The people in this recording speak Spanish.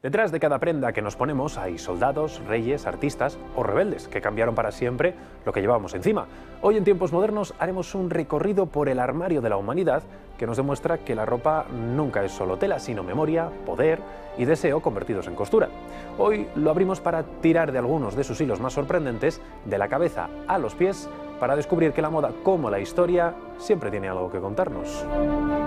Detrás de cada prenda que nos ponemos hay soldados, reyes, artistas o rebeldes que cambiaron para siempre lo que llevábamos encima. Hoy en tiempos modernos haremos un recorrido por el armario de la humanidad que nos demuestra que la ropa nunca es solo tela, sino memoria, poder y deseo convertidos en costura. Hoy lo abrimos para tirar de algunos de sus hilos más sorprendentes, de la cabeza a los pies, para descubrir que la moda, como la historia, siempre tiene algo que contarnos.